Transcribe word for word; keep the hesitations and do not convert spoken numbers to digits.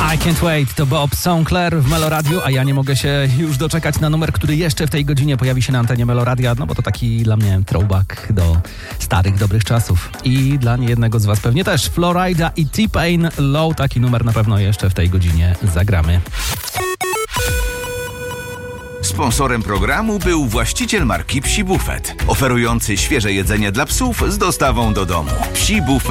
I Can't Wait to Bob Sinclair w Meloradiu, a ja nie mogę się już doczekać na numer, który jeszcze w tej godzinie pojawi się na antenie Meloradia, no bo to taki dla mnie throwback do starych, dobrych czasów. I dla niejednego z was pewnie też. Florida i T-Pain Low, taki numer na pewno jeszcze w tej godzinie zagramy. Sponsorem programu był właściciel marki Psi Buffet, oferujący świeże jedzenie dla psów z dostawą do domu. Psi Buffet.